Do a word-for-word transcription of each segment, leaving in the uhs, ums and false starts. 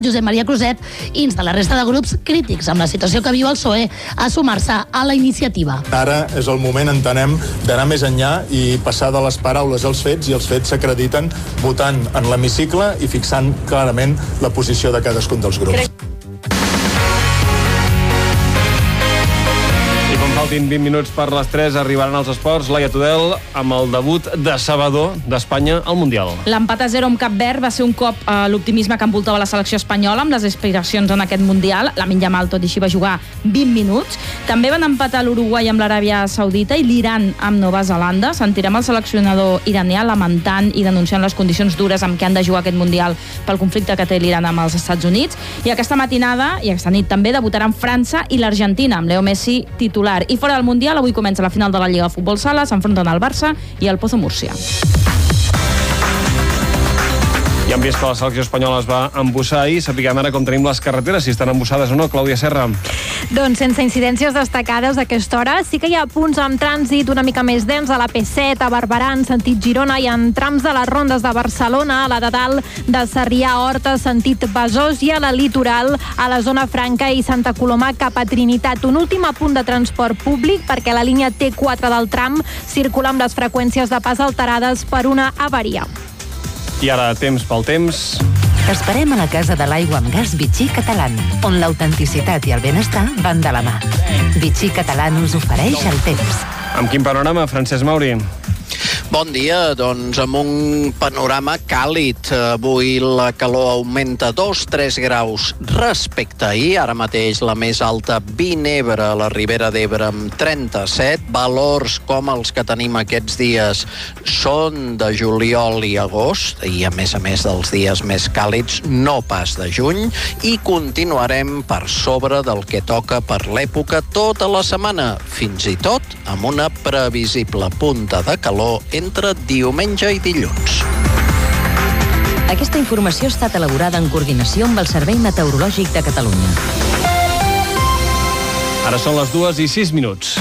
Josep Maria Cruzet insta la resta de grups crítics amb la situació que viu el P S O E a sumar-se a la iniciativa. Ara és el moment, entenem, d'anar més enllà i passar de les paraules als fets, i els fets s'acrediten votant en l'hemicicle i fixant clarament la posició de cadascun dels grups. Crec... Faltin vint minuts per les tres, arribaran als esports. Laia Tudel, amb el debut decebedor d'Espanya al Mundial. L'empat a zero amb Cap Verd va ser un cop a l'optimisme que envoltava la selecció espanyola amb les aspiracions en aquest Mundial. Lamine Yamal, tot i així, va jugar vint minuts. També van empatar l'Uruguai amb l'Aràbia Saudita i l'Iran amb Nova Zelanda. Sentirem el seleccionador iranià lamentant i denunciant les condicions dures amb què han de jugar aquest Mundial pel conflicte que té l'Iran amb els Estats Units. I aquesta matinada, i aquesta nit també, debutaran França i l'Argentina, amb Leo Messi titular. I fora del Mundial, avui comença la final de la Lliga de Futbol Sala, s'enfronten al Barça i al Pozo Múrcia. Ja hem vist que la selecció espanyola es va embussar ahir. Sapiguem ara com tenim les carreteres, si estan embussades o no. Clàudia Serra. Doncs sense incidències destacades a aquesta hora. Sí que hi ha punts amb trànsit una mica més dens a la P set, a Barberà, en sentit Girona, i en trams de les rondes de Barcelona, a la de dalt de Sarrià a Horta, sentit Besòs, i a la litoral, a la zona Franca i Santa Coloma cap a Trinitat. Un últim apunt de transport públic perquè la línia T quatre del tram circula amb les freqüències de pas alterades per una avaria. I ara, temps pel temps. T'esperem a la Casa de l'Aigua amb Gas Vichy Catalán, on l'autenticitat i el benestar van de la mà. Vichy Catalán us ofereix el temps. Amb quin panorama, Francesc Mauri? Bon dia, doncs amb un panorama càlid. Avui la calor augmenta dos a tres graus respecte a ahir. Ara mateix la més alta, Vinebre, a la Ribera d'Ebre, amb trenta-set. Valors com els que tenim aquests dies són de juliol i agost, i a més a més dels dies més càlids, no pas de juny, i continuarem per sobre del que toca per l'època tota la setmana, fins i tot amb una previsible punta de calor entre diumenge i dilluns. Aquesta informació ha estat elaborada en coordinació amb el Servei Meteorològic de Catalunya. Ara són les dues i sis minuts.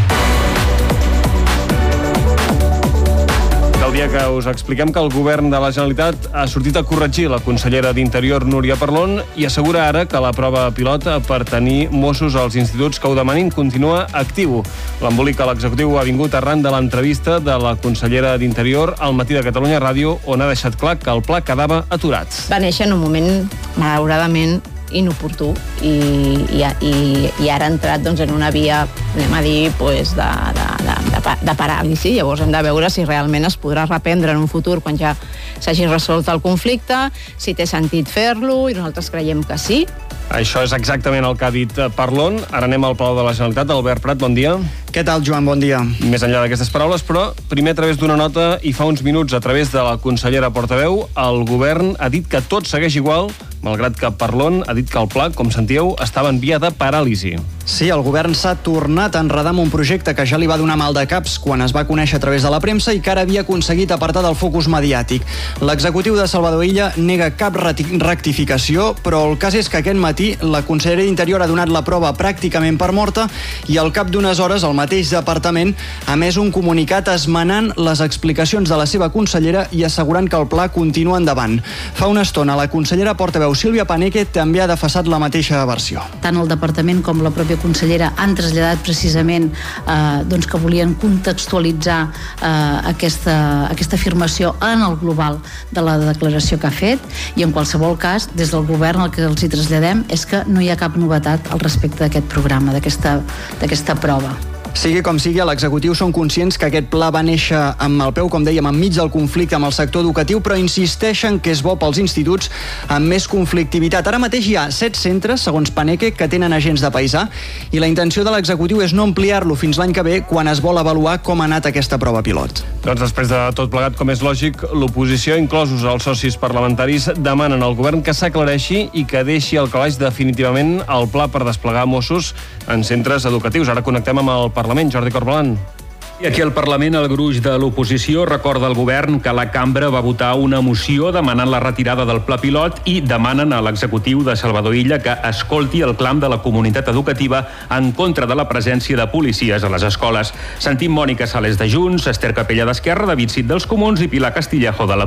El dia que us expliquem que el govern de la Generalitat ha sortit a corregir la consellera d'Interior, Núria Parlon, i assegura ara que la prova pilot per tenir Mossos als instituts que ho demanin continua actiu. L'embolic a l'executiu ha vingut arran de l'entrevista de la consellera d'Interior al Matí de Catalunya Ràdio, on ha deixat clar que el pla quedava aturat. Va néixer en un moment, malauradament, inoportú i, i, i, i ara ha entrat doncs, en una via, anem a dir, pues, de, de, de, de paràlisi. Llavors hem de veure si realment es podrà reprendre en un futur quan ja s'hagi resolt el conflicte, si té sentit fer-lo, i nosaltres creiem que sí. Això és exactament el que ha dit Parlon. Ara anem al Palau de la Generalitat. Albert Prat, bon dia. Què tal, Joan? Bon dia. Més enllà d'aquestes paraules, però primer a través d'una nota i fa uns minuts a través de la consellera portaveu, el govern ha dit que tot segueix igual, malgrat que Parlon ha dit que el pla, com sentíeu, estava en via de paràlisi. Sí, el govern s'ha tornat a enredar amb un projecte que ja li va donar mal de caps quan es va conèixer a través de la premsa i que ara havia aconseguit apartar del focus mediàtic. L'executiu de Salvador Illa nega cap rectificació, però el cas és que aquest matí la consellera d'Interior ha donat la prova pràcticament per morta i al cap d'unes hores el mateix departament ha emès un comunicat esmenant les explicacions de la seva consellera i assegurant que el pla continua endavant. Fa una estona la consellera portaveu Sílvia Paneque també ha defensat la mateixa versió. Tant el departament com la pròpia consellera han traslladat precisament eh, doncs que volien contextualitzar eh, aquesta, aquesta afirmació en el global de la declaració que ha fet, i en qualsevol cas, des del govern el que els hi traslladem és que no hi ha cap novetat al respecte d'aquest programa, d'aquesta, d'aquesta prova. Sigui com sigui, a l'executiu són conscients que aquest pla va néixer amb el peu, com dèiem, enmig del conflicte amb el sector educatiu, però insisteixen que és bo pels instituts amb més conflictivitat. Ara mateix hi ha set centres, segons Paneque, que tenen agents de paisà, i la intenció de l'executiu és no ampliar-lo fins l'any que ve, quan es vol avaluar com ha anat aquesta prova pilot. Doncs després de tot plegat, com és lògic, l'oposició, inclosos els socis parlamentaris, demanen al govern que s'aclareixi i que deixi al calaix definitivament el pla per desplegar Mossos en centres educatius. Ara connectem amb el Parlament. Jordi Corbalan. I aquí al Parlament el gruix de l'oposició recorda al govern que la cambra va votar una moció demanant la retirada del pla pilot i demanen a l'executiu de Salvador Illa que escolti el clam de la comunitat educativa en contra de la presència de policies a les escoles. Sentim Mònica Sales de Junts, Esther Capella d'Esquerra, David Cid dels Comuns i Pilar Castillejo de la CUP.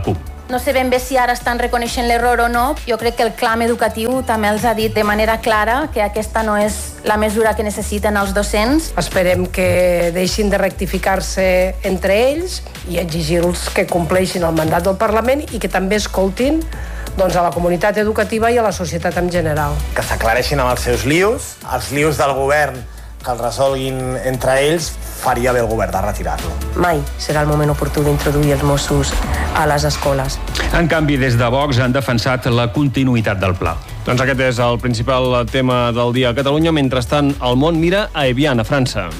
No sé ben bé si ara estan reconeixent l'error o no. Jo crec que el clam educatiu també els ha dit de manera clara que aquesta no és la mesura que necessiten els docents. Esperem que deixin de rectificar-se entre ells i exigir-los que compleixin el mandat del Parlament i que també escoltin doncs, a la comunitat educativa i a la societat en general. Que s'aclareixin amb els seus lios, els lios del govern, que els resolguin entre ells, faria bé el govern de retirar-lo. Mai serà el moment oportú d'introduir els Mossos a les escoles. En canvi, des de Vox han defensat la continuïtat del pla. Doncs aquest és el principal tema del dia a Catalunya. Mentrestant, el món mira a Evian, a França.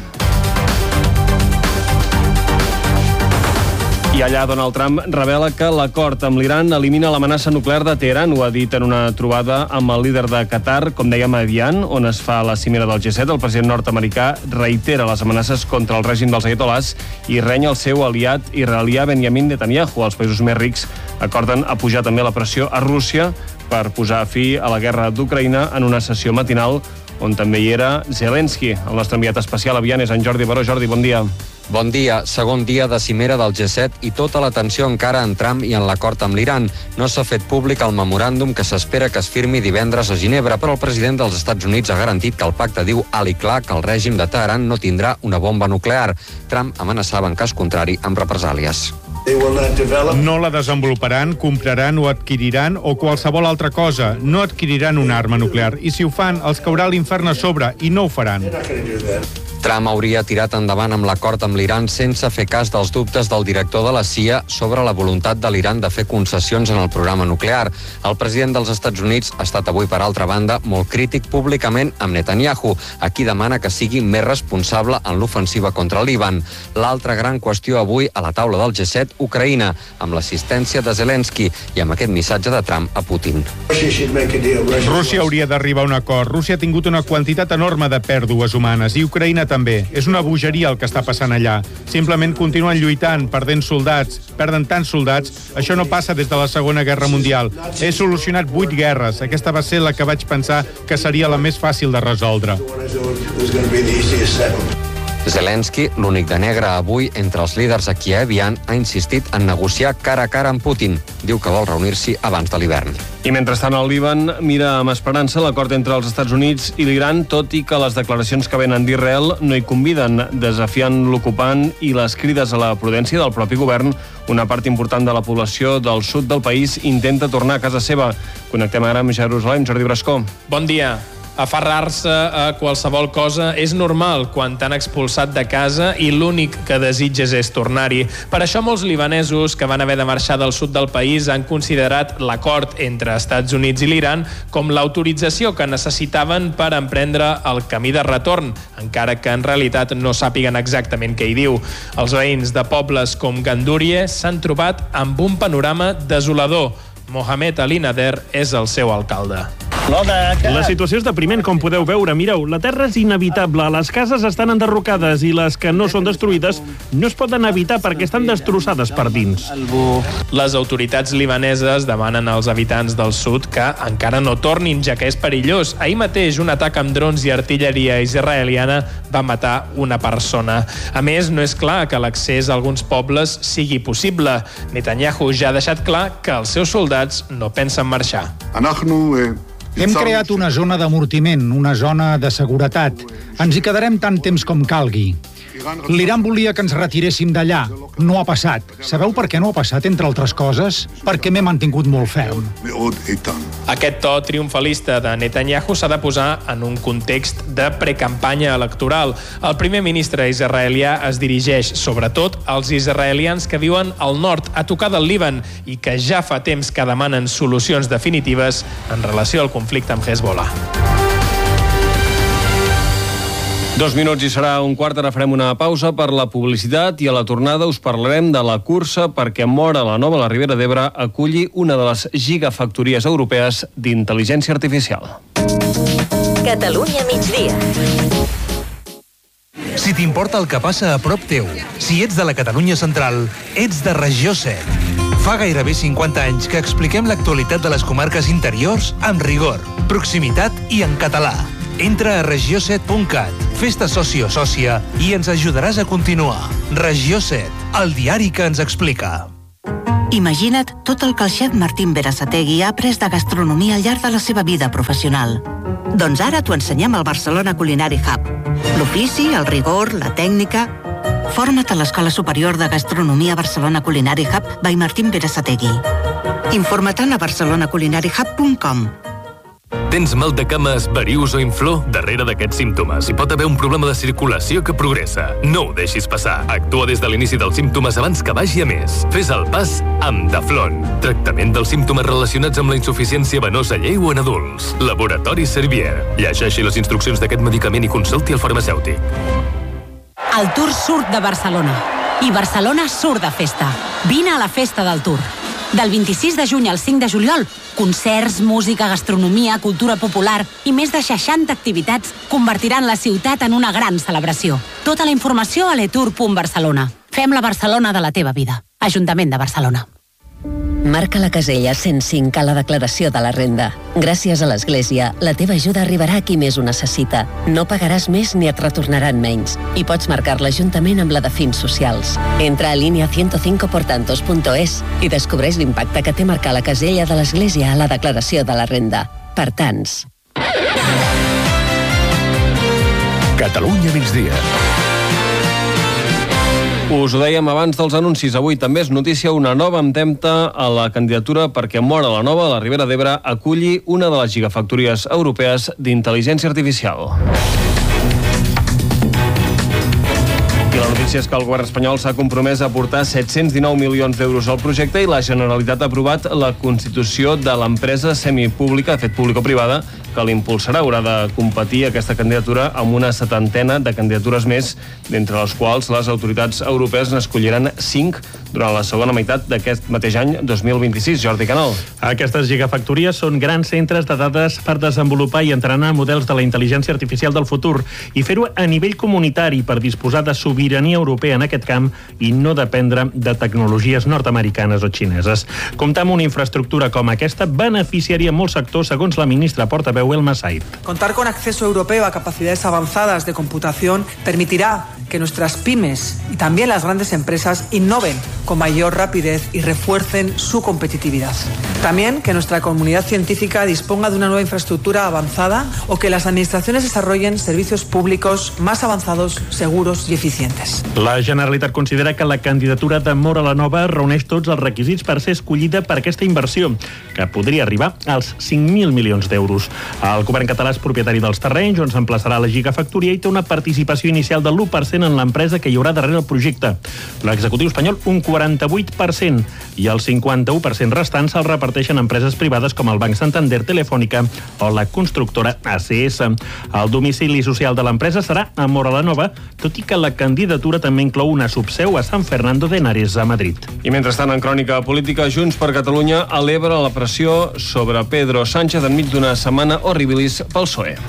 I allà Donald Trump revela que l'acord amb l'Iran elimina l'amenaça nuclear de Teheran. Ho ha dit en una trobada amb el líder de Qatar, com dèiem, a Evian, on es fa la cimera del G set. El president nord-americà reitera les amenaces contra el règim dels ayatolás i renya el seu aliat israelià Benjamin Netanyahu. Els països més rics acorden a pujar també la pressió a Rússia per posar fi a la guerra d'Ucraïna en una sessió matinal on també hi era Zelensky. El nostre enviat especial a Evian és en Jordi Baró. Jordi, bon dia. Bon dia. Segon dia de cimera del G set i tota l'atenció encara en Trump i en l'acord amb l'Iran. No s'ha fet públic el memoràndum que s'espera que es firmi divendres a Ginebra, però el president dels Estats Units ha garantit que el pacte diu alt i clar que el règim de Teheran no tindrà una bomba nuclear. Trump amenaçava, en cas contrari, amb represàlies. No la desenvoluparan, compraran o adquiriran o qualsevol altra cosa. No adquiriran una arma nuclear. I si ho fan, els caurà l'infern a sobre i no ho faran. Trump hauria tirat endavant amb l'acord amb l'Iran sense fer cas dels dubtes del director de la C I A sobre la voluntat de l'Iran de fer concessions en el programa nuclear. El president dels Estats Units ha estat avui, per altra banda, molt crític públicament amb Netanyahu, a qui demana que sigui més responsable en l'ofensiva contra l'Iran. L'altra gran qüestió avui a la taula del G set, Ucraïna, amb l'assistència de Zelensky i amb aquest missatge de Trump a Putin. Rússia hauria d'arribar a un acord. Rússia ha tingut una quantitat enorme de pèrdues humanes i Ucraïna també. És una bogeria el que està passant allà. Simplement continuen lluitant, perdent soldats, perden tants soldats. Això no passa des de la Segona Guerra Mundial. He solucionat vuit guerres. Aquesta va ser la que vaig pensar que seria la més fàcil de resoldre. Zelensky, l'únic de negre avui entre els líders aquí a Evian, ha insistit en negociar cara a cara amb Putin. Diu que vol reunir-s'hi abans de l'hivern. I mentrestant el Líban mira amb esperança l'acord entre els Estats Units i l'Iran, tot i que les declaracions que venen d'Israel no hi conviden, desafiant l'ocupant i les crides a la prudència del propi govern. Una part important de la població del sud del país intenta tornar a casa seva. Connectem ara amb Jerusalem. Jordi Brascó. Bon dia. Aferrar-se a qualsevol cosa és normal quan t'han expulsat de casa i l'únic que desitges és tornar-hi. Per això molts libanesos que van haver de marxar del sud del país han considerat l'acord entre Estats Units i l'Iran com l'autorització que necessitaven per emprendre el camí de retorn, encara que en realitat no sàpiguen exactament què hi diu. Els veïns de pobles com Gandúrie s'han trobat amb un panorama desolador. Mohamed Ali Nader és el seu alcalde. La situació és depriment, com podeu veure. Mireu, la terra és inevitable, les cases estan enderrocades i les que no són destruïdes no es poden evitar perquè estan destrossades per dins. Les autoritats libaneses demanen als habitants del sud que encara no tornin, ja que és perillós. Ahir mateix un atac amb drons i artilleria israeliana va matar una persona. A més, no és clar que l'accés a alguns pobles sigui possible. Netanyahu ja ha deixat clar que els seus soldats no pensen marxar. Hem creat una zona d'amortiment, una zona de seguretat. Ens hi quedarem tant temps com calgui. L'Iran volia que ens retiréssim d'allà. No ha passat. Sabeu per què no ha passat, entre altres coses? Perquè m'he mantingut molt ferm. Aquest to triomfalista de Netanyahu s'ha de posar en un context de precampanya electoral. El primer ministre israelià es dirigeix, sobretot, als israelians que viuen al nord, a tocar del Líban, i que ja fa temps que demanen solucions definitives en relació al conflicte amb Hezbollah. Dos minuts i serà un quart, ara farem una pausa per la publicitat i a la tornada us parlarem de la cursa perquè Móra, la Nova, la Ribera d'Ebre, aculli una de les gigafactories europees d'intel·ligència artificial. Catalunya migdia. Si t'importa el que passa a prop teu, si ets de la Catalunya central, ets de Regió set. Fa gairebé cinquanta anys que expliquem l'actualitat de les comarques interiors amb rigor, proximitat i en català. Entra a regió set punt cat, fes-te soci o sòcia i ens ajudaràs a continuar. Regió set, el diari que ens explica. Imagina't tot el que el xef Martín Berasategui ha après de gastronomia al llarg de la seva vida professional. Doncs ara t'ho ensenyem al Barcelona Culinary Hub. L'ofici, el rigor, la tècnica... Forma't a l'Escola Superior de Gastronomia Barcelona Culinary Hub by Martín Berasategui. Informa't a barcelona culinary hub punt com. Tens mal de cames, varius o inflor? Darrere d'aquests símptomes hi pot haver un problema de circulació que progressa. No ho deixis passar. Actua des de l'inici dels símptomes abans que vagi a més. Fes el pas amb Daflon. Tractament dels símptomes relacionats amb la insuficiència venosa lleu en adults. Laboratori Servier. Llegeixi les instruccions d'aquest medicament i consulti el farmacèutic. El Tour surt de Barcelona. I Barcelona surt de festa. Vine a la festa del Tour. Del vint-i-sis de juny al cinc de juliol, concerts, música, gastronomia, cultura popular i més de seixanta activitats convertiran la ciutat en una gran celebració. Tota la informació a letour punt barcelona. Fem la Barcelona de la teva vida. Ajuntament de Barcelona. Marca la casella cent cinc a la declaració de la renda. Gràcies a l'Església, la teva ajuda arribarà a qui més ho necessita. No pagaràs més ni et retornaran menys. I pots marcar l'Ajuntament amb la de fins socials. Entra a línia ciento cinco portantos punto es i descobreix l'impacte que té marcar la casella de l'Església a la declaració de la renda. Per tants. Catalunya migdia. Us ho dèiem abans dels anuncis. Avui també és notícia una nova empenta a la candidatura perquè Móra la Nova, a la Ribera d'Ebre, aculli una de les gigafactories europees d'intel·ligència artificial. I la notícia és que el govern espanyol s'ha compromès a aportar set-cents dinou milions d'euros al projecte i la Generalitat ha aprovat la constitució de l'empresa semipública, de fet público-privada, que l'impulsarà. Haurà de competir aquesta candidatura amb una setantena de candidatures més, d'entre les quals les autoritats europees n'escolliran cinc durant la segona meitat d'aquest mateix any dos mil vint-i-sis. Jordi Canal. Aquestes gigafactories són grans centres de dades per desenvolupar i entrenar models de la intel·ligència artificial del futur i fer-ho a nivell comunitari per disposar de sobirania europea en aquest camp i no dependre de tecnologies nord-americanes o xineses. Comptar amb una infraestructura com aquesta beneficiaria molts sectors, segons la ministra portaveu Elma Said. Contar con acceso europeo a capacidades avanzadas de computación permitirá que nuestras pymes y también las grandes empresas innoven con mayor rapidez y refuercen su competitividad. También que nuestra comunidad científica disponga de una nueva infraestructura avanzada o que las administraciones desarrollen servicios públicos más avanzados, seguros y eficientes. La Generalitat considera que la candidatura de Móra la Nova reuneix tots els requisits per ser escollida per aquesta inversió, que podria arribar als cinc mil milions d'euros. El govern català és propietari dels terrenys on s'emplaçarà la gigafactoria i té una participació inicial del l'u per cent en l'empresa que hi haurà darrere el projecte. L'executiu espanyol un quaranta-vuit per cent i el cinquanta-u per cent restant se'l reparteixen empreses privades com el Banc Santander, Telefònica o la constructora A C S. El domicili social de l'empresa serà a Móra la Nova, tot i que la candidatura també inclou una subseu a San Fernando de Henares, a Madrid. I mentrestant, en crònica política, Junts per Catalunya eleva la pressió sobre Pedro Sánchez enmig d'una setmana horribilis pel P S O E.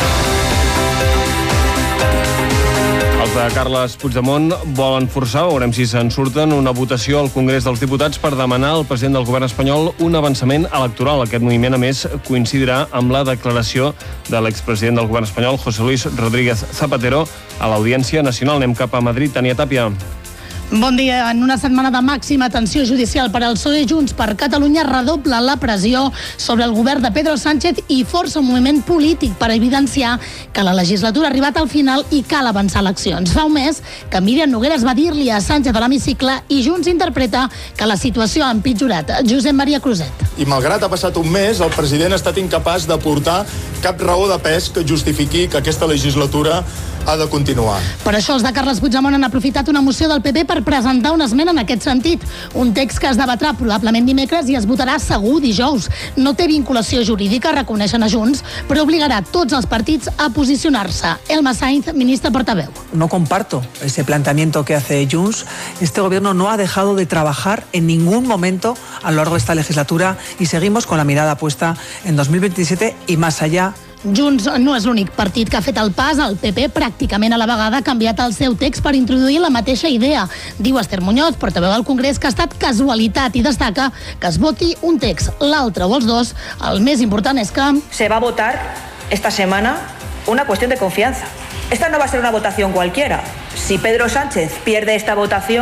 Els de Carles Puigdemont volen forçar, veurem si se'n surten, una votació al Congrés dels Diputats per demanar al president del govern espanyol un avançament electoral. Aquest moviment, a més, coincidirà amb la declaració de l'expresident del govern espanyol, José Luis Rodríguez Zapatero, a l'Audiència Nacional. Anem cap a Madrid. Tania Tàpia. Bon dia. En una setmana de màxima tensió judicial per al P S O E, Junts per Catalunya redobla la pressió sobre el govern de Pedro Sánchez i força un moviment polític per evidenciar que la legislatura ha arribat al final i cal avançar eleccions. Fa un mes que Míriam Nogueras va dir-li a Sánchez a l'hemicicle i Junts interpreta que la situació ha empitjorat. Josep Maria Cruzet. I malgrat ha passat un mes, el president ha estat incapaç d'aportar cap raó de pes que justifiqui que aquesta legislatura ha de continuar. Per això els de Carles Puigdemont han aprofitat una moció del P P per presentar una esmena en aquest sentit. Un text que es debatrà probablement dimecres i es votarà segur dijous. No té vinculació jurídica, reconeixen a Junts, però obligarà tots els partits a posicionar-se. Elma Sainz, ministra portaveu. No comparto ese planteamiento que hace Junts. Este gobierno no ha dejado de trabajar en ningún momento a lo largo de esta legislatura y seguimos con la mirada puesta en dos mil veintisiete y más allá. Junts no és l'únic partit que ha fet el pas. El P P pràcticament a la vegada ha canviat el seu text per introduir la mateixa idea. Diu Esther Muñoz, portaveu del Congrés, que ha estat casualitat i destaca que es voti un text, l'altre o els dos. El més important és que... Se va a votar esta semana una cuestión de confianza. Esta no va a ser una votación cualquiera. Si Pedro Sánchez pierde esta votación,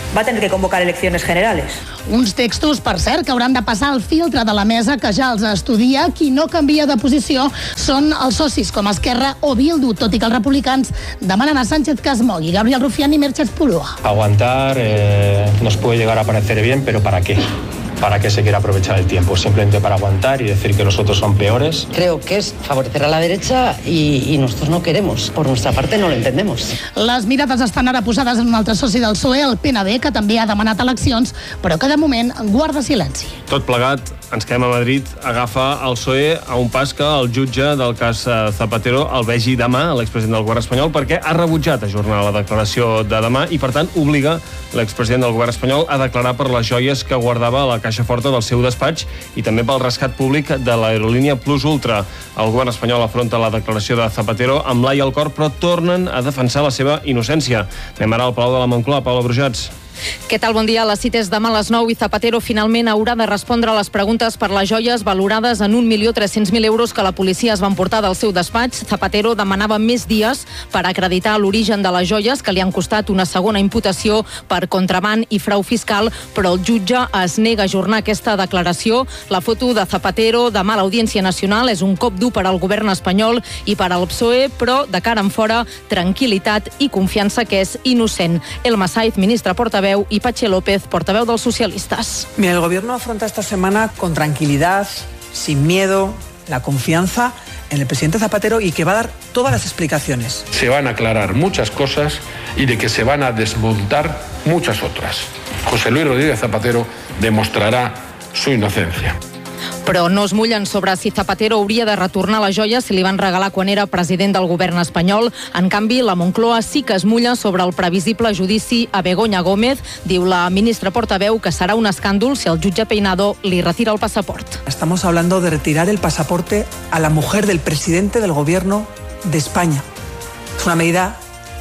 va a tener que convocar elecciones generales. Uns textos, per cert, que hauran de passar el filtre de la mesa que ja els estudia. Qui no canvia de posició són els socis com Esquerra o Bildu, tot i que els republicans demanen a Sánchez que es mogui. Gabriel Rufián i Merche Espurua. Aguantar eh, nos puede llegar a parecer bien, pero ¿para qué? ¿Para qué se quiere aprovechar el tiempo? Simplemente para aguantar y decir que los otros son peores. Creo que es favorecer a la derecha y, y nosotros no queremos. Por nuestra parte no lo entendemos. Les mirades estan ara posades en un altre soci del P S O E, el P N B, que també ha demanat eleccions, però que de moment guarda silenci. Tot plegat, ens quedem a Madrid, agafa el P S O E a un pas que el jutge del cas Zapatero el vegi demà, l'expresident del govern espanyol, perquè ha rebutjat ajornar la declaració de demà i, per tant, obliga l'expresident del govern espanyol a declarar per les joies que guardava a la caixa forta del seu despatx i també pel rescat públic de l'aerolínia Plus Ultra. El govern espanyol afronta la declaració de Zapatero amb l'ai al cor, però tornen a defensar la seva innocència. Anem ara al Palau de la Moncloa. Paula Brujats. Què tal? Bon dia. La cita és demà a les nou i Zapatero finalment haurà de respondre a les preguntes per les joies valorades en un milió tres-cents mil euros que la policia es va emportar del seu despatx. Zapatero demanava més dies per acreditar l'origen de les joies, que li han costat una segona imputació per contraban i frau fiscal, però el jutge es nega a ajornar aquesta declaració. La foto de Zapatero demà a l'Audiència Nacional és un cop dur per al govern espanyol i per al P S O E, però de cara en fora, tranquil·litat i confiança que és innocent. Elma Saiz, ministra portaveu, y Patxi López, portaveu dels socialistas. Mira, el gobierno afronta esta semana con tranquilidad, sin miedo, la confianza en el presidente Zapatero y que va a dar todas las explicaciones. Se van a aclarar muchas cosas y de que se van a desmontar muchas otras. José Luis Rodríguez Zapatero demostrará su inocencia. Però no es mullen sobre si Zapatero hauria de retornar les joies si li van regalar quan era president del govern espanyol. En canvi, la Moncloa sí que es mulla sobre el previsible judici a Begoña Gómez. Diu la ministra portaveu que serà un escàndol si el jutge Peinado li retira el passaport. Estamos hablando de retirar el pasaporte a la mujer del presidente del gobierno de España. Es una medida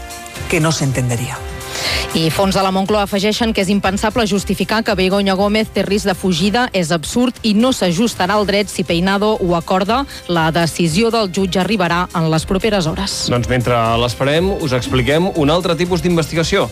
que no se entendería. I fons de la Moncloa afegeixen que és impensable justificar que Begoña Gómez té risc de fugida, és absurd i no s'ajustarà al dret si Peinado ho acorda. La decisió del jutge arribarà en les properes hores. Doncs mentre l'esperem, us expliquem un altre tipus d'investigació.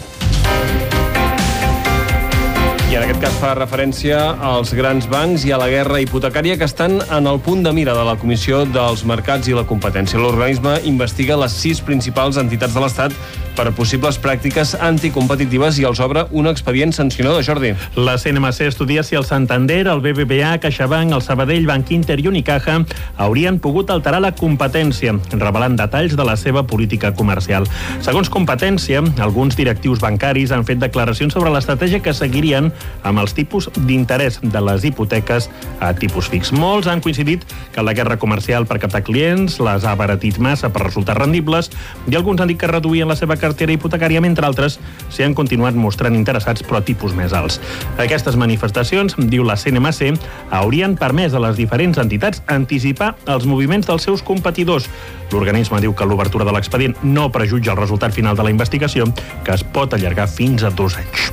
I en aquest cas fa referència als grans bancs i a la guerra hipotecària que estan en el punt de mira de la Comissió dels Mercats i la Competència. L'organisme investiga les sis principals entitats de l'Estat per possibles pràctiques anticompetitives i els obre un expedient sancionador. Jordi. La C N M C estudia si el Santander, el B B V A, CaixaBank, el Sabadell, Banc Inter i Unicaja haurien pogut alterar la competència, revelant detalls de la seva política comercial. Segons Competència, alguns directius bancaris han fet declaracions sobre l'estratègia que seguirien amb els tipus d'interès de les hipoteques a tipus fix. Molts han coincidit que la guerra comercial per captar clients les ha abaratit massa per resultar rendibles i alguns han dit que reduïen la seva cartera hipotecària, mentre altres s'hi han continuat mostrant interessats però a tipus més alts. Aquestes manifestacions, diu la C N M C, haurien permès a les diferents entitats anticipar els moviments dels seus competidors. L'organisme diu que l'obertura de l'expedient no prejutja el resultat final de la investigació, que es pot allargar fins a dos anys.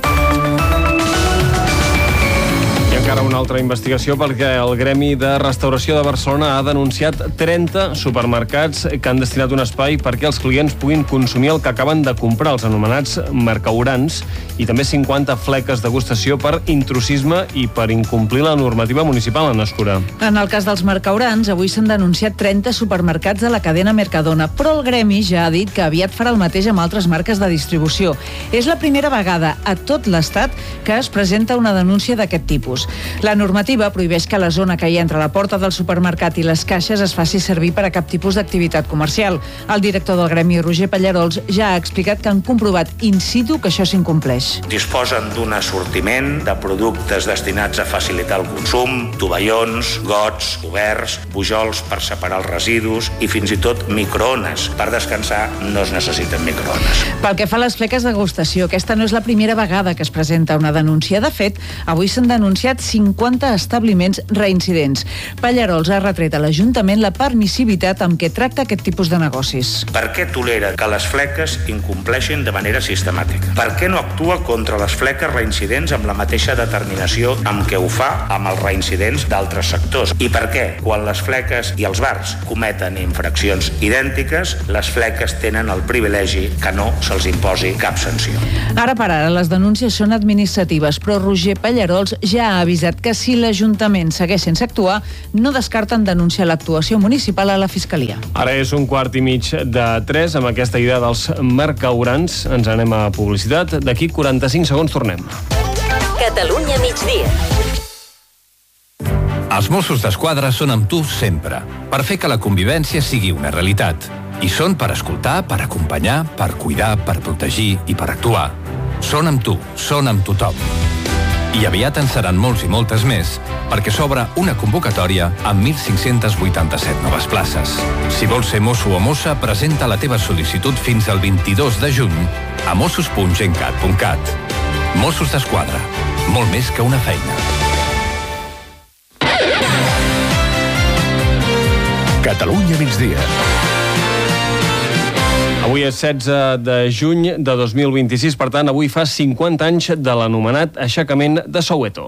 Encara una altra investigació perquè el Gremi de Restauració de Barcelona ha denunciat trenta supermercats que han destinat un espai perquè els clients puguin consumir el que acaben de comprar, els anomenats mercaurants, i també cinquanta fleques degustació per intrusisme i per incomplir la normativa municipal, en Escura. En el cas dels mercaurants, avui s'han denunciat trenta supermercats de la cadena Mercadona, però el Gremi ja ha dit que aviat farà el mateix amb altres marques de distribució. És la primera vegada a tot l'Estat que es presenta una denúncia d'aquest tipus. La normativa prohibeix que la zona que hi ha entre la porta del supermercat i les caixes es faci servir per a cap tipus d'activitat comercial. El director del Gremi, Roger Pallarols, ja ha explicat que han comprovat in situ que això s'incompleix. Disposen d'un assortiment de productes destinats a facilitar el consum, tovallons, gots, coberts, bujols per separar els residus i fins i tot microones. Per descansar no es necessiten microones. Pel que fa a les fleques de degustació, aquesta no és la primera vegada que es presenta una denúncia. De fet, avui s'han denunciat cinquanta establiments reincidents. Pallarols ha retret a l'Ajuntament la permissivitat amb què tracta aquest tipus de negocis. Per què tolera que les fleques incompleixin de manera sistemàtica? Per què no actua contra les fleques reincidents amb la mateixa determinació amb què ho fa amb els reincidents d'altres sectors? I per què, quan les fleques i els bars cometen infraccions idèntiques, les fleques tenen el privilegi que no se'ls imposi cap sanció? Ara per ara les denúncies són administratives, però Roger Pallarols ja ha avisat que si l'Ajuntament segueix sense actuar, no descarten denunciar l'actuació municipal a la Fiscalia. Ara és un quart i mig de tres. Amb aquesta idea dels mercaurants ens anem a publicitat. D'aquí quaranta-cinc segons tornem. Catalunya migdia. Els Mossos d'Esquadra són amb tu sempre, per fer que la convivència sigui una realitat. I són per escoltar, per acompanyar, per cuidar, per protegir i per actuar. Són amb tu, són amb tothom. I aviat en seran molts i moltes més, perquè s'obre una convocatòria amb mil cinc-cents vuitanta-set noves places. Si vols ser mosso o mossa, presenta la teva sol·licitud fins al vint-i-dos de juny a mossos punt gencat punt cat. Mossos d'Esquadra, molt més que una feina. Catalunya migdia. Avui és setze de juny de dos mil vint-i-sis, per tant, avui fa cinquanta anys de l'anomenat aixecament de Soweto.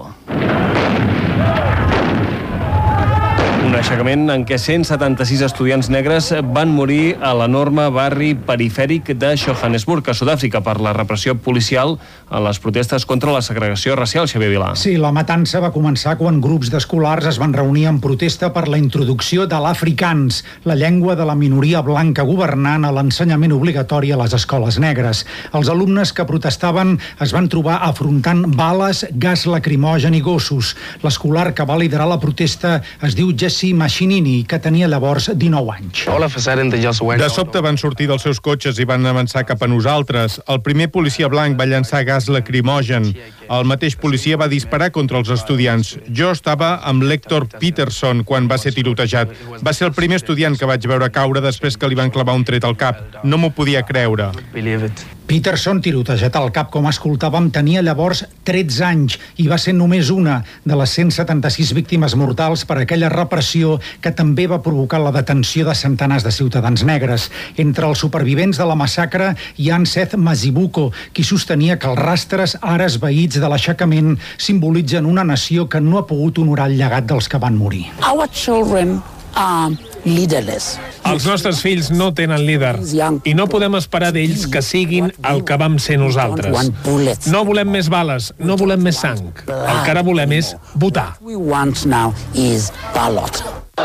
Un aixecament en què cent setanta-sis estudiants negres van morir a l'enorme barri perifèric de Johannesburg, a Sud-àfrica, per la repressió policial en les protestes contra la segregació racial. Xavier Vilà. Sí, la matança va començar quan grups d'escolars es van reunir en protesta per la introducció de l'afrikaans, la llengua de la minoria blanca governant a l'ensenyament obligatori a les escoles negres. Els alumnes que protestaven es van trobar afrontant bales, gas lacrimogen i gossos. L'escolar que va liderar la protesta es diu Jesse Machinini, que tenia llavors dinou anys. De sobte van sortir dels seus cotxes i van avançar cap a nosaltres. El primer policia blanc va llançar gas lacrimogen. El mateix policia va disparar contra els estudiants. Jo estava amb l'Hector Peterson quan va ser tirotejat. Va ser el primer estudiant que vaig veure caure després que li van clavar un tret al cap. No m'ho podia creure. Peterson, tirotejat al cap, com escoltàvem, tenia llavors tretze anys i va ser només una de les cent setanta-sis víctimes mortals per aquella repressió que també va provocar la detenció de centenars de ciutadans negres. Entre els supervivents de la massacre hi ha en Seth Mazibuko, qui sostenia que els rastres ara esvaïts de l'aixecament simbolitzen una nació que no ha pogut honorar el llegat dels que van morir. Our children are leaderless. Els nostres fills no tenen líder i no podem esperar d'ells que siguin el que vam ser nosaltres. No volem més bales, no volem més sang. El que ara volem és votar. We want now is ballot.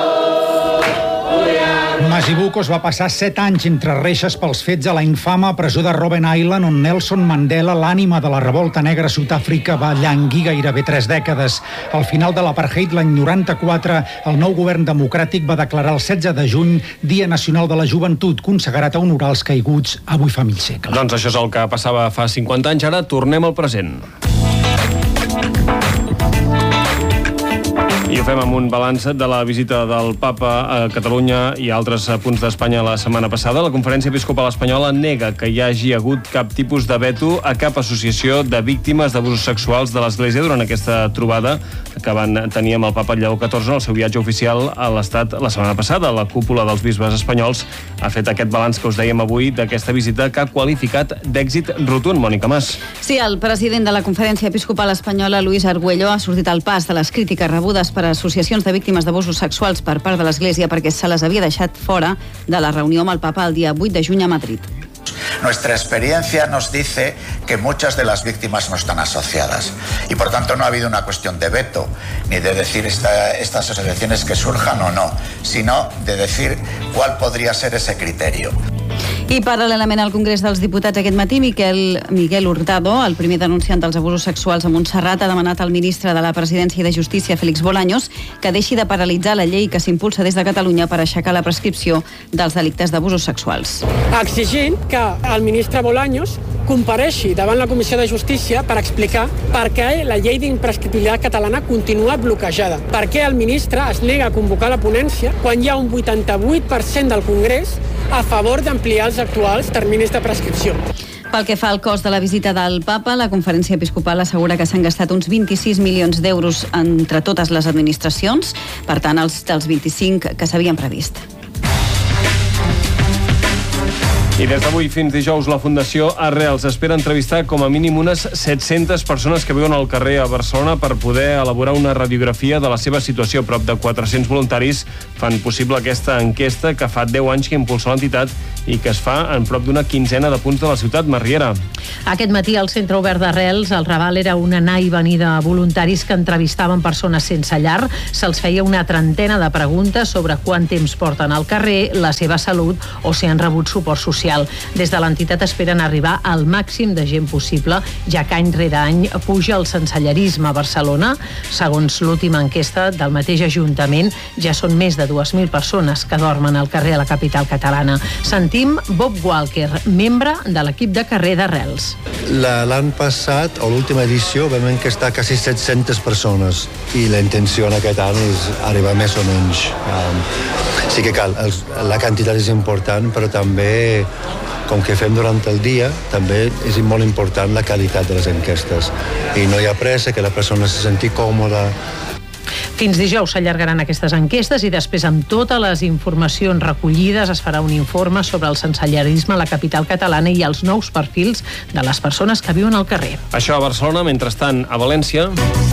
Mazibuko es va passar set anys entre reixes pels fets a la infama presó de Robben Island, on Nelson Mandela, l'ànima de la revolta negra a Sud-àfrica, va llanguir gairebé tres dècades. Al final de l'apartheid, l'any noranta-quatre, el nou govern democràtic va declarar el setze de juny Dia Nacional de la Joventut, consagrat a honorar els caiguts avui fa mig segle. Doncs això és el que passava fa cinquanta anys. Ara tornem al present. I ho fem amb un balanç de la visita del Papa a Catalunya i a altres punts d'Espanya la setmana passada. La Conferència Episcopal Espanyola nega que hi hagi hagut cap tipus de veto a cap associació de víctimes d'abusos sexuals de l'Església durant aquesta trobada que van tenir amb el Papa Lleó catorze en el seu viatge oficial a l'Estat la setmana passada. La cúpula dels bisbes espanyols ha fet aquest balanç que us dèiem avui d'aquesta visita, que ha qualificat d'èxit rotund. Mònica Mas. Sí, el president de la Conferència Episcopal Espanyola, Luis Argüello, ha sortit al pas de les crítiques rebudes per associacions de víctimes d'abusos sexuals per part de l'Església perquè se les havia deixat fora de la reunió amb el Papa el dia vuit de juny a Madrid. Nuestra experiencia nos dice que muchas de las víctimas no están asociadas y por tanto no ha habido una cuestión de veto ni de decir esta, estas asociaciones que surjan o no, sino de decir cuál podría ser ese criterio. I paral·lelament al Congrés dels Diputats aquest matí, Miquel, Miguel Hurtado, el primer denunciant dels abusos sexuals a Montserrat, ha demanat al ministre de la Presidència i de Justícia, Félix Bolaños, que deixi de paralitzar la llei que s'impulsa des de Catalunya per aixecar la prescripció dels delictes d'abusos sexuals. Exigint que el ministre Bolaños compareixi davant la Comissió de Justícia per explicar per què la llei d'imprescriptibilitat catalana continua bloquejada. Per què el ministre es nega a convocar la ponència quan hi ha un vuitanta-vuit per cent del Congrés a favor d'ampliar els actuals terminis de prescripció. Pel que fa al cost de la visita del papa, la Conferència Episcopal assegura que s'han gastat uns vint-i-sis milions d'euros entre totes les administracions, per tant, els dels vint-i-cinc que s'havien previst. I des d'avui fins dijous la Fundació Arrels espera entrevistar com a mínim unes set-centes persones que viuen al carrer a Barcelona per poder elaborar una radiografia de la seva situació. Prop de quatre-cents voluntaris fan possible aquesta enquesta que fa deu anys que impulsa l'entitat i que es fa en prop d'una quinzena de punts de la ciutat. Mariera. Aquest matí al Centre Obert d'Arrels, el Raval era una anar i venida de voluntaris que entrevistaven persones sense llar. Se'ls feia una trentena de preguntes sobre quant temps porten al carrer, la seva salut o si han rebut suport social. Des de l'entitat esperen arribar al màxim de gent possible, ja que any rere any puja el sensellerisme a Barcelona. Segons l'última enquesta del mateix Ajuntament, ja són més de dues mil persones que dormen al carrer a la capital catalana. Sentim Bob Walker, membre de l'equip de carrer d'Arrels. L'any passat, a l'última edició, vam enquestar quasi set-centes persones i la intenció en aquest any és arribar més o menys. Um, sí que cal, els, la quantitat és important, però també, com que fem durant el dia, també és molt important la qualitat de les enquestes. I no hi ha pressa, que la persona se senti còmoda. Fins dijous s'allargaran aquestes enquestes i després, amb totes les informacions recollides, es farà un informe sobre el sensellerisme a la capital catalana i els nous perfils de les persones que viuen al carrer. Això a Barcelona. Mentrestant, a València...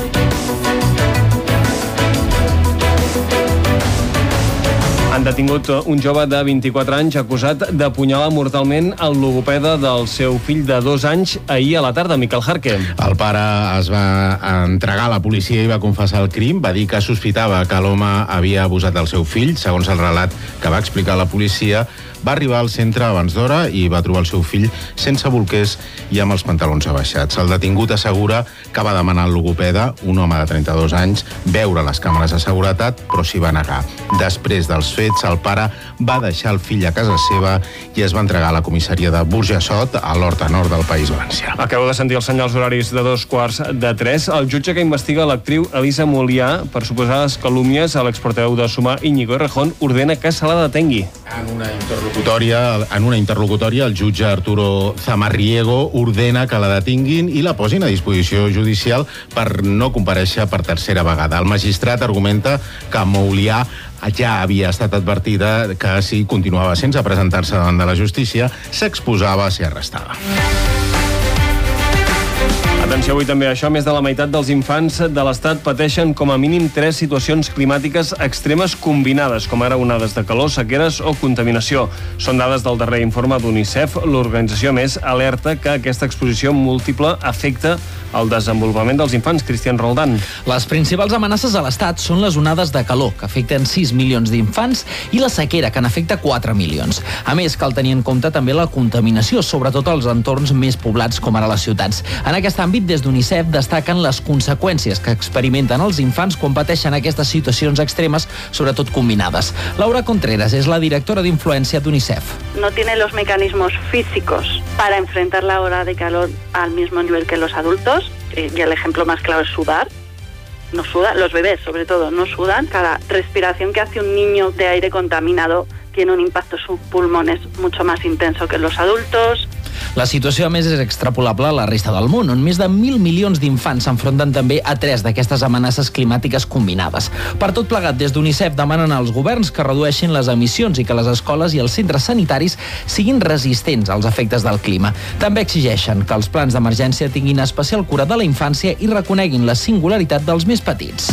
Han detingut un jove de vint-i-quatre anys acusat d'apunyalar mortalment el logopeda del seu fill de dos anys ahir a la tarda, Miquel Jarque. El pare es va entregar a la policia i va confessar el crim. Va dir que sospitava que l'home havia abusat del seu fill. Segons el relat que va explicar la policia, va arribar al centre abans d'hora i va trobar el seu fill sense bolquers i amb els pantalons abaixats. El detingut assegura que va demanar al logopeda, un home de trenta-dos anys, veure les càmeres de seguretat, però s'hi va negar. Després dels fets, el pare va deixar el fill a casa seva i es va entregar a la comissaria de Burjassot, a l'Horta Nord del País Valencià. Acabo de sentir els senyals horaris de dos quarts de tres. El jutge que investiga l'actriu Elisa Molià per suposades calúmnies a l'exportaveu de Sumar Íñigo Errejón ordena que se la detengui. En una interlocutòria, en una interlocutòria, el jutge Arturo Zamarriego ordena que la detinguin i la posin a disposició judicial per no comparèixer per tercera vegada. El magistrat argumenta que Molià ja havia estat advertida que si continuava sense presentar-se davant de la justícia, s'exposava a ser arrestada. Atenció avui també a això, més de la meitat dels infants de l'Estat pateixen com a mínim tres situacions climàtiques extremes combinades, com ara onades de calor, sequeres o contaminació. Són dades del darrer informe d'UNICEF. L'organització més alerta que aquesta exposició múltiple afecta el desenvolupament dels infants. Cristian Roldán. Les principals amenaces a l'Estat són les onades de calor, que afecten sis milions d'infants, i la sequera, que n'afecta quatre milions. A més, cal tenir en compte també la contaminació, sobretot als entorns més poblats com ara les ciutats. En aquest àmbit, des d'UNICEF destaquen les conseqüències que experimenten els infants quan pateixen aquestes situacions extremes, sobretot combinades. Laura Contreras és la directora d'influència d'UNICEF. No tiene los mecanismos físicos para enfrentar la ola de calor al mismo nivel que los adultos, y el ejemplo más claro es sudar. No sudan, los bebés sobre todo, no sudan. Cada respiración que hace un niño de aire contaminado tiene un impacto en sus pulmones mucho más intenso que en los adultos. La situació, a més, és extrapolable a la resta del món, on més de mil milions d'infants s'enfronten també a tres d'aquestes amenaces climàtiques combinades. Per tot plegat, des d'UNICEF demanen als governs que redueixin les emissions i que les escoles i els centres sanitaris siguin resistents als efectes del clima. També exigeixen que els plans d'emergència tinguin especial cura de la infància i reconeguin la singularitat dels més petits.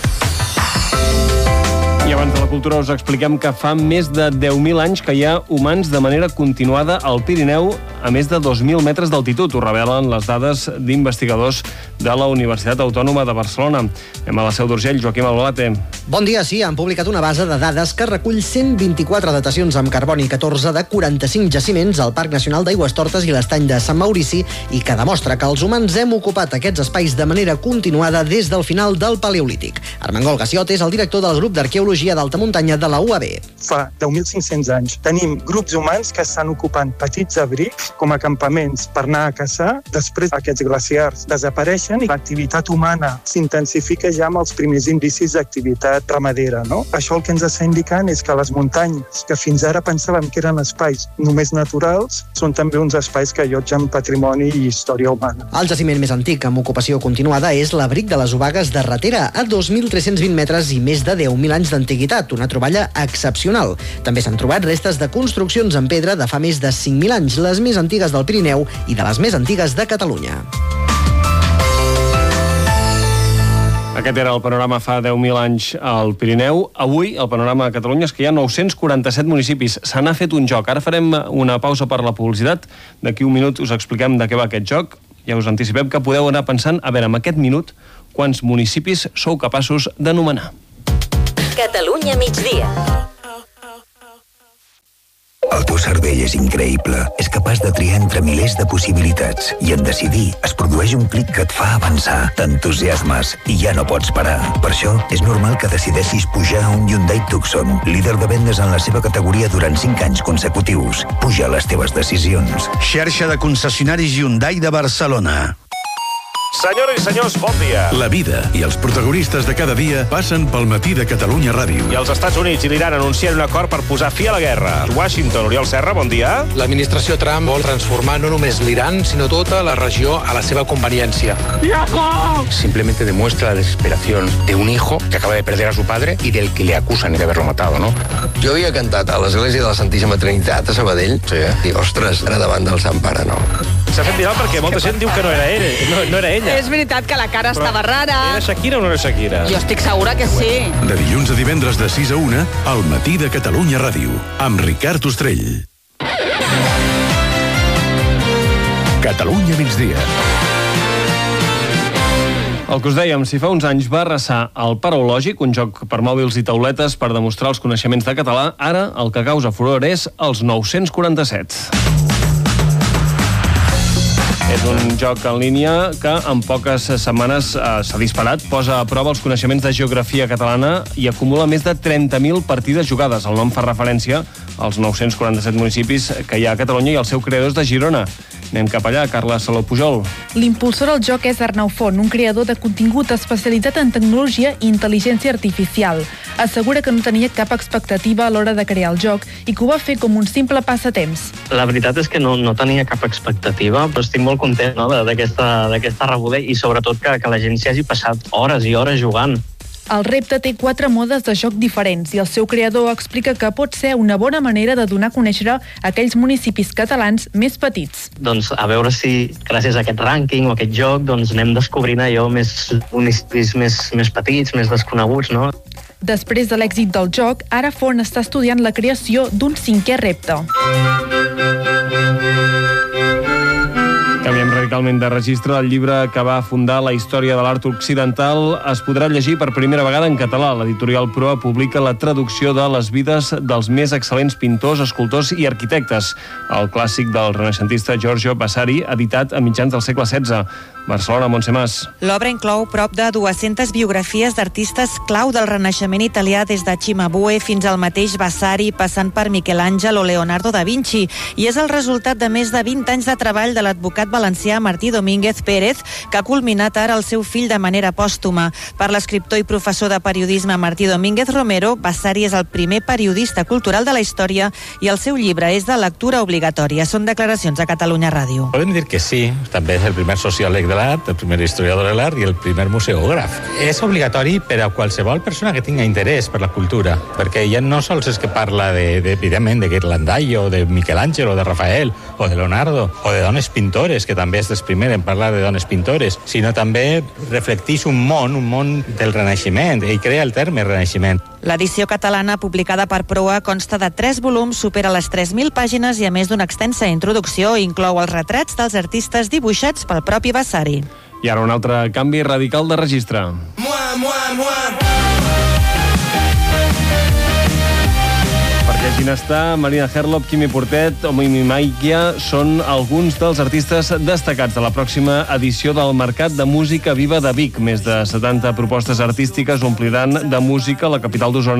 I abans de la cultura us expliquem que fa més de deu mil anys que hi ha humans de manera continuada al Pirineu a més de dos mil metres d'altitud. Ho revelen les dades d'investigadors de la Universitat Autònoma de Barcelona. Anem a la Seu d'Urgell, Joaquim Albolate. Bon dia, sí, han publicat una base de dades que recull cent vint-i-quatre datacions amb carboni, catorze de quaranta-cinc jaciments al Parc Nacional d'Aigüestortes i l'Estany de Sant Maurici, i que demostra que els humans hem ocupat aquests espais de manera continuada des del final del Paleolític. Armengol Gassiot és el director del grup d'arqueologia d'alta muntanya de la U A B. Fa deu mil cinc-cents anys tenim grups humans que estan ocupant petits abrics com a campaments per anar a caçar. Després aquests glaciars desapareixen i l'activitat humana s'intensifica ja amb els primers indicis d'activitat ramadera, no? Això el que ens està indicant és que les muntanyes, que fins ara pensàvem que eren espais només naturals, són també uns espais que allotgen patrimoni i història humana. El jaciment més antic amb ocupació continuada és l'abric de les Obagues de Ratera, a dos mil tres-cents vint metres i més de deu mil anys d'antiguitat, una troballa excepcional. També s'han trobat restes de construccions en pedra de fa més de cinc mil anys, les més antigues del Pirineu i de les més antigues de Catalunya. Aquest era el panorama fa deu mil anys al Pirineu. Avui, el panorama a Catalunya és que hi ha nou-cents quaranta-set municipis. Se n'ha fet un joc. Ara farem una pausa per la publicitat. D'aquí un minut us expliquem de què va aquest joc. Ja us anticipem que podeu anar pensant, a veure, en aquest minut, quants municipis sou capaços d'anomenar. Catalunya migdia. El teu cervell és increïble. És capaç de triar entre milers de possibilitats. I en decidir es produeix un clic que et fa avançar. T'entusiasmes i ja no pots parar. Per això és normal que decideixis pujar a un Hyundai Tucson, líder de vendes en la seva categoria durant cinc anys consecutius. Puja les teves decisions. Xarxa de concessionaris Hyundai de Barcelona. Senyores i senyors, bon dia. La vida i els protagonistes de cada dia passen pel matí de Catalunya Ràdio. I els Estats Units i l'Iran anuncien un acord per posar fi a la guerra. Washington, Oriol Serra, bon dia. L'administració Trump vol transformar no només l'Iran, sinó tota la regió a la seva conveniència. Simplemente demuestra la desesperación de un hijo que acaba de perder a su padre y del que le acusan de haberlo matado, ¿no? Jo havia cantat a l'església de la Santíssima Trinitat a Sabadell. Sí, eh? I, ostres, ara davant del Sant Pare, no. S'ha fet viral perquè molta gent diu que no era ell, no, no era ella. És veritat que la cara Però estava rara. Era Shakira o no era Shakira? Jo estic segura que sí. De dilluns a divendres de sis a una, al matí de Catalunya Ràdio, amb Ricard Ostrell. Catalunya migdia. El que us dèiem, si fa uns anys va arrasar el Paraulògic, un joc per mòbils i tauletes per demostrar els coneixements de català, ara el que causa furor és els nou-cents quaranta-set. És un joc en línia que en poques setmanes eh, s'ha disparat, posa a prova els coneixements de geografia catalana i acumula més de trenta mil partides jugades. El nom fa referència als nou-cents quaranta-set municipis que hi ha a Catalunya i el seu creador és de Girona. Anem cap allà, Carla Saló Pujol. L'impulsor del joc és Arnau Font, un creador de contingut especialitzat en tecnologia i intel·ligència artificial. Assegura que no tenia cap expectativa a l'hora de crear el joc i que ho va fer com un simple passatemps. La veritat és que no, no tenia cap expectativa, però estic molt content, no?, d'aquesta d'aquesta rebuda i sobretot que, que la gent s'hi hagi passat hores i hores jugant. El repte té quatre modes de joc diferents i el seu creador explica que pot ser una bona manera de donar a conèixer aquells municipis catalans més petits. Doncs a veure si gràcies a aquest rànquing o aquest joc doncs anem descobrint allò més municipis més, més petits, més desconeguts, no? Després de l'èxit del joc, ara Font està estudiant la creació d'un cinquè repte. Canviem radicalment de registre. El llibre que va fundar la història de l'art occidental es podrà llegir per primera vegada en català. L'editorial Proa publica la traducció de les vides dels més excel·lents pintors, escultors i arquitectes. El clàssic del renaixentista Giorgio Vasari, editat a mitjans del segle setze. Barcelona, Montse Mas. L'obra inclou prop de dues-centes biografies d'artistes clau del Renaixement italià des de Cimabue fins al mateix Vasari, passant per Miquel Àngel o Leonardo da Vinci, i és el resultat de més de vint anys de treball de l'advocat valencià Martí Domínguez Pérez, que ha culminat ara el seu fill de manera pòstuma. Per l'escriptor i professor de periodisme Martí Domínguez Romero, Vasari és el primer periodista cultural de la història i el seu llibre és de lectura obligatòria. Són declaracions a Catalunya Ràdio. Podem dir que sí, també és el primer sociòleg de l'art, el primer historiador de l'art i el primer museògraf. És obligatori per a qualsevol persona que tinga interès per la cultura, perquè ja no sols és que parla de, de, evidentment, de Ghirlandaio, de Miquel Àngel, o de Rafael, o de Leonardo, o de dones pintores, que també és el primer en parlar de dones pintores, sinó també reflecteix un món, un món del Renaixement, i crea el terme Renaixement. L'edició catalana publicada per Proa consta de tres volums, supera les tres mil pàgines i a més d'una extensa introducció inclou els retrats dels artistes dibuixats pel propi Vasari. I ara un altre canvi radical de registre. Mua, mua, mua. Perquè Ginestar, Marina Herlop, Quimi Portet o Mimi Maikia són alguns dels artistes destacats de la pròxima edició del Mercat de Música Viva de Vic. Més de setanta propostes artístiques ompliran de música la capital d'Osona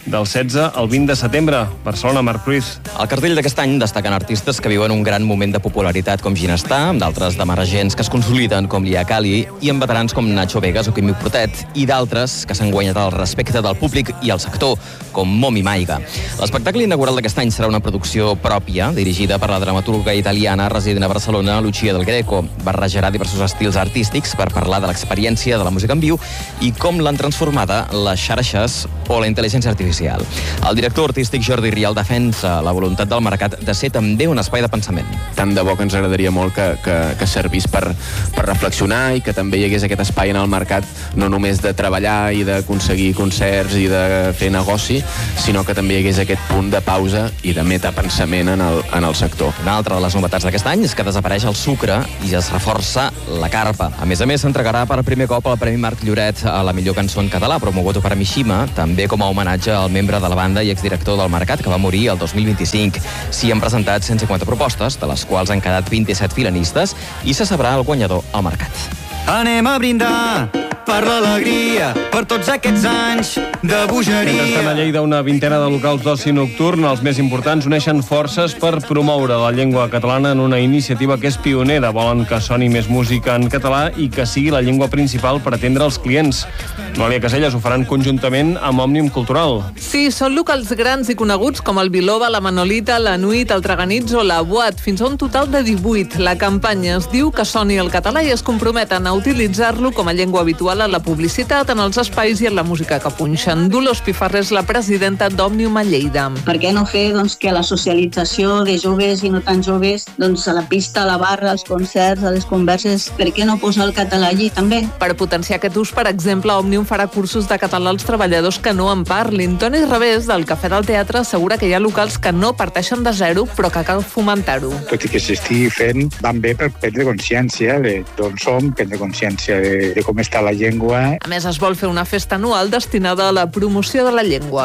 del setze al vint de setembre. Barcelona, Marc Ruiz. Al cartell d'aquest any destaquen artistes que viuen un gran moment de popularitat com Ginestar, amb d'altres d'emergents que es consoliden com Lia Cali i amb veterans com Nacho Vegas o Quimi Portet, i d'altres que s'han guanyat el respecte del públic i el sector, com Momi Maiga. L'espectacle inaugural d'aquest any serà una producció pròpia, dirigida per la dramaturga italiana resident a Barcelona, Lucia del Greco. Barrejarà diversos estils artístics per parlar de l'experiència de la música en viu i com l'han transformada les xarxes o la intel·ligència artificial. El director artístic Jordi Rial defensa la voluntat del mercat de ser també un espai de pensament. Tant de bo que ens agradaria molt que, que, que servís per, per reflexionar i que també hi hagués aquest espai en el mercat, no només de treballar i d'aconseguir concerts i de fer negoci, sinó que també hi hagués aquest punt de pausa i de metapensament en el, en el sector. Una altra de les novetats d'aquest any és que desapareix el sucre i es reforça la carpa. A més a més, s'entregarà per primer cop el Premi Marc Lloret a la millor cançó en català, promogut per Mishima, també com a homenatge al membre de la banda i exdirector del Mercat, que va morir el dos mil vint-i-cinc. S'hi han presentat cent cinquanta propostes, de les quals han quedat vint-i-set finalistes, i se sabrà el guanyador al Mercat. Anem a brindar per l'alegria, per tots aquests anys de bogeria. Mentrestant, a Lleida, una vintena de locals d'oci nocturn, els més importants, uneixen forces per promoure la llengua catalana en una iniciativa que és pionera. Volen que soni més música en català i que sigui la llengua principal per atendre els clients. Noelia Caselles ho faran conjuntament amb Òmnium Cultural. Sí, són locals grans i coneguts com el Biloba, la Manolita, la Nuit, el Traganitz o la Boat, fins a un total de divuit. La campanya es diu que soni el català i es comprometen a utilitzar-lo com a llengua habitual a la publicitat, en els espais i en la música que punxen. Dolors Pifarré és la presidenta d'Òmnium a Lleida. Per què no fer doncs, que la socialització de joves i no tan joves, doncs, a la pista, a la barra, als concerts, a les converses, per què no posar el català allí també? Per potenciar aquest ús, per exemple, Òmnium farà cursos de català als treballadors que no en parlin. Toni Revés, del Cafè del Teatre, assegura que hi ha locals que no parteixen de zero, però que cal fomentar-ho. Tot i que s'estigui fent, van bé per prendre consciència d'on som, prendre consciència de, de com està la llengua. A més, es vol fer una festa anual destinada a la promoció de la llengua.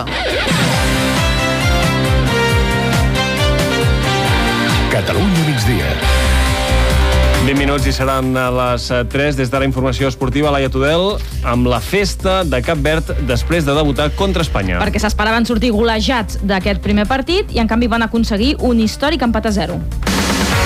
Catalunya migdia. vint minuts i seran a les tres. Des de la informació esportiva, Laia Tudel, amb la festa de Cap Verd després de debutar contra Espanya. Perquè s'esperaven sortir golejats d'aquest primer partit i en canvi van aconseguir un històric empat a zero.